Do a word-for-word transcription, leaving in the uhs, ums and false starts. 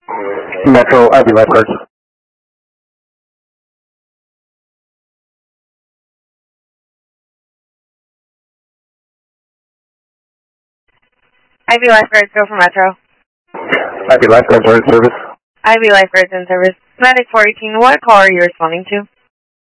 Metro Ivy Lifeguards. Ivy Lifeguards, go for Metro. Ivy Lifeguards are in service. Ivy Lifeguards in service. Medic four eighteen, what call are you responding to?